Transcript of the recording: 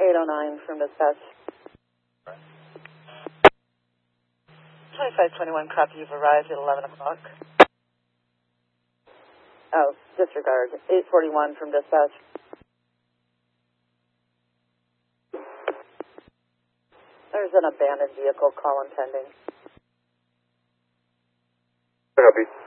809 from dispatch. 2521, copy, you've arrived at 11 o'clock. Oh, disregard. 841 from dispatch. There's an abandoned vehicle call impending. Copy.